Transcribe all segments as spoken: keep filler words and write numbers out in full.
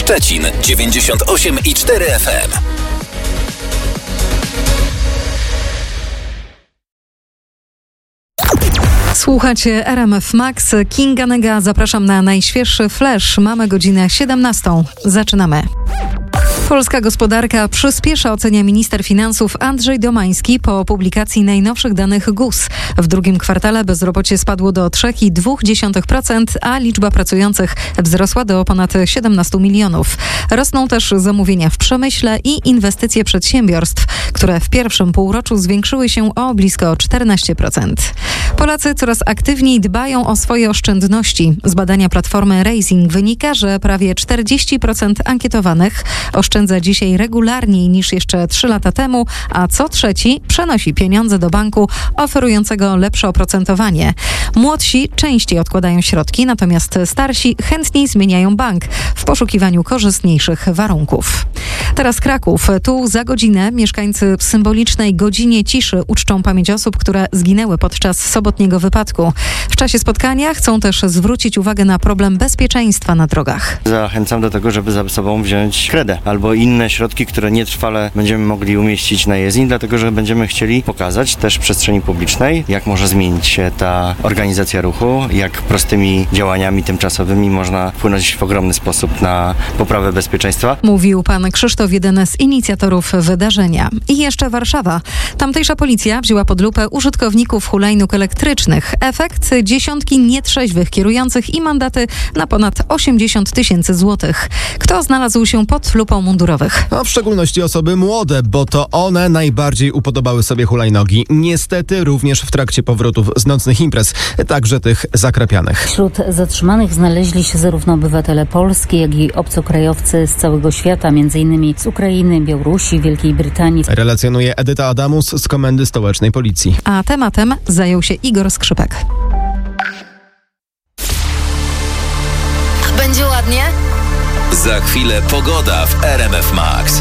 Szczecin dziewięćdziesiąt osiem i cztery F M. Słuchacie R M F Max. Kinga Nega, zapraszam na najświeższy flash. Mamy godzinę siedemnastą. Zaczynamy. Polska gospodarka przyspiesza, ocenia minister finansów Andrzej Domański po publikacji najnowszych danych G U S. W drugim kwartale bezrobocie spadło do trzy przecinek dwa procent, a liczba pracujących wzrosła do ponad siedemnaście milionów. Rosną też zamówienia w przemyśle i inwestycje przedsiębiorstw, które w pierwszym półroczu zwiększyły się o blisko czternaście procent. Polacy coraz aktywniej dbają o swoje oszczędności. Z badania platformy Raising wynika, że prawie czterdzieści procent ankietowanych oszczędza dzisiaj regularniej niż jeszcze trzy lata temu, a co trzeci przenosi pieniądze do banku oferującego lepsze oprocentowanie. Młodsi częściej odkładają środki, natomiast starsi chętniej zmieniają bank w poszukiwaniu korzystniejszych warunków. Teraz Kraków. Tu za godzinę mieszkańcy w symbolicznej godzinie ciszy uczczą pamięć osób, które zginęły podczas sobotniego wypadku. W czasie spotkania chcą też zwrócić uwagę na problem bezpieczeństwa na drogach. Zachęcam do tego, żeby za sobą wziąć kredę albo inne środki, które nietrwale będziemy mogli umieścić na jezdni, dlatego że będziemy chcieli pokazać też w przestrzeni publicznej, jak może zmienić się ta organizacja ruchu, jak prostymi działaniami tymczasowymi można wpłynąć w ogromny sposób na poprawę bezpieczeństwa. Mówił pan Krzysztof, jeden z inicjatorów wydarzenia. I jeszcze Warszawa. Tamtejsza policja wzięła pod lupę użytkowników hulajnóg elektrycznych. Efekt: dziesiątki nietrzeźwych kierujących i mandaty na ponad osiemdziesiąt tysięcy złotych. Kto znalazł się pod lupą mundurowych? A w szczególności osoby młode, bo to one najbardziej upodobały sobie hulajnogi. Niestety również w trakcie powrotów z nocnych imprez, także tych zakrapianych. Wśród zatrzymanych znaleźli się zarówno obywatele polskie, jak i obcokrajowcy z całego świata, między innymi z Ukrainy, Białorusi, Wielkiej Brytanii. Relacjonuje Edyta Adamus z Komendy Stołecznej Policji. A tematem zajął się Igor Skrzypek. Będzie ładnie? Za chwilę pogoda w R M F Max.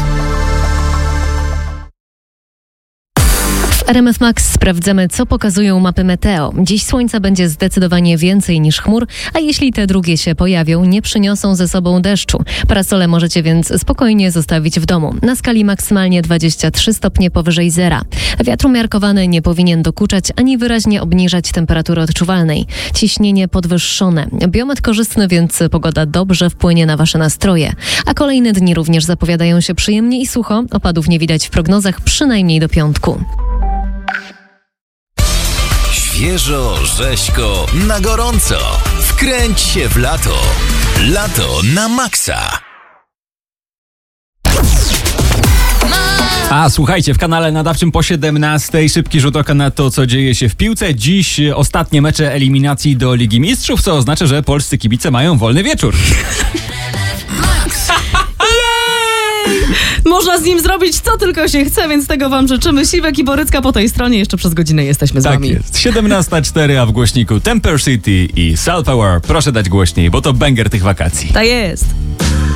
W R M F Max sprawdzamy, co pokazują mapy meteo. Dziś słońca będzie zdecydowanie więcej niż chmur, a jeśli te drugie się pojawią, nie przyniosą ze sobą deszczu. Parasole możecie więc spokojnie zostawić w domu. Na skali maksymalnie dwadzieścia trzy stopnie powyżej zera. Wiatr umiarkowany nie powinien dokuczać ani wyraźnie obniżać temperatury odczuwalnej. Ciśnienie podwyższone. Biometr korzystny, więc pogoda dobrze wpłynie na wasze nastroje. A kolejne dni również zapowiadają się przyjemnie i sucho. Opadów nie widać w prognozach przynajmniej do piątku. Świeżo, rzeźko, na gorąco. Wkręć się w lato. Lato na maksa. A słuchajcie, w kanale nadawczym po siedemnastej szybki rzut oka na to, co dzieje się w piłce. Dziś ostatnie mecze eliminacji do Ligi Mistrzów, co oznacza, że polscy kibice mają wolny wieczór. Można z nim zrobić co tylko się chce, więc tego wam życzymy. Siwek i Borycka po tej stronie. Jeszcze przez godzinę jesteśmy z tak wami. Tak jest. siedemnasta cztery, a w głośniku Temper City i Soul Power. Proszę dać głośniej, bo to banger tych wakacji. Tak jest.